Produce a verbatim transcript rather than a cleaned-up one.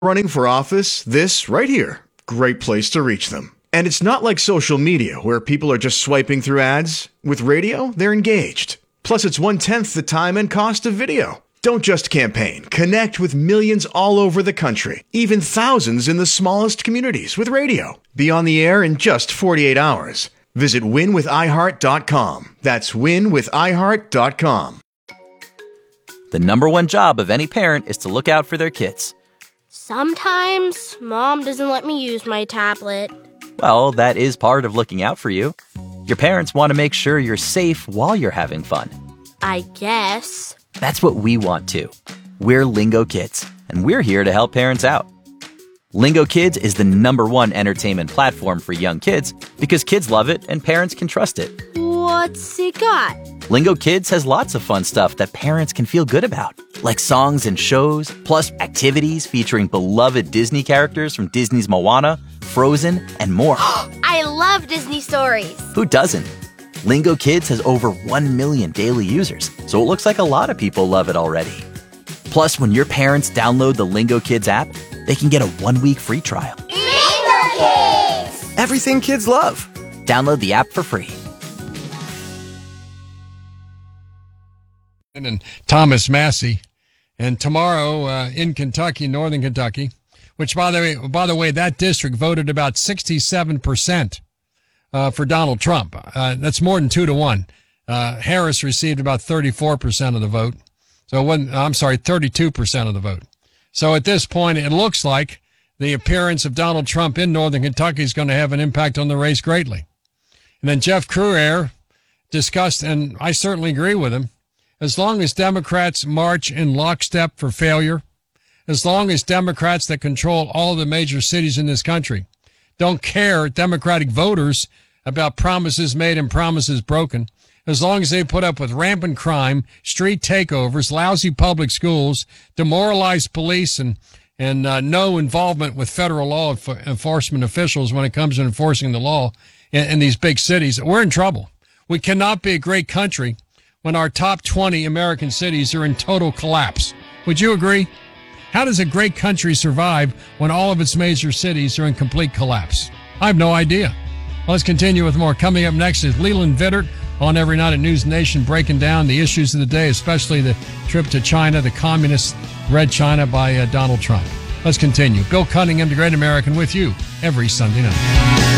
running for office, this right here, great place to reach them. And it's not like social media where people are just swiping through ads. With radio, they're engaged. Plus, it's one-tenth the time and cost of video. Don't just campaign. Connect with millions all over the country, even thousands in the smallest communities with radio. Be on the air in just forty-eight hours. Visit win with i heart dot com. That's win with i heart dot com. The number one job of any parent is to look out for their kids. Sometimes Mom doesn't let me use my tablet. Well, that is part of looking out for you. Your parents want to make sure you're safe while you're having fun. I guess. That's what we want too. We're Lingo Kids, and we're here to help parents out. Lingo Kids is the number one entertainment platform for young kids because kids love it and parents can trust it. What's it got? Lingo Kids has lots of fun stuff that parents can feel good about, like songs and shows, plus activities featuring beloved Disney characters from Disney's Moana, Frozen, and more. I love Disney stories. Who doesn't? Lingo Kids has over one million daily users, so it looks like a lot of people love it already. Plus, when your parents download the Lingo Kids app, they can get a one-week free trial. Lingo Kids! Everything kids love. Download the app for free. And Thomas Massey, and tomorrow uh, in Kentucky, Northern Kentucky, which by the way, by the way, that district voted about sixty-seven percent uh, for Donald Trump. Uh, that's more than two to one. Uh, Harris received about thirty-four percent of the vote. So when I'm sorry, thirty-two percent of the vote. So at this point, it looks like the appearance of Donald Trump in Northern Kentucky is going to have an impact on the race greatly. And then Jeff Crouere discussed, and I certainly agree with him, as long as Democrats march in lockstep for failure, as long as Democrats that control all the major cities in this country don't care, Democratic voters, about promises made and promises broken, as long as they put up with rampant crime, street takeovers, lousy public schools, demoralized police, and and uh, no involvement with federal law enf- enforcement officials when it comes to enforcing the law in, in these big cities, we're in trouble. We cannot be a great country when our top twenty American cities are in total collapse. Would you agree? How does a great country survive when all of its major cities are in complete collapse? I have no idea. Well, let's continue with more. Coming up next is Leland Vittert on every night at News Nation, breaking down the issues of the day, especially the trip to China, the communist Red China by uh, Donald Trump. Let's continue. Bill Cunningham, the Great American, with you every Sunday night.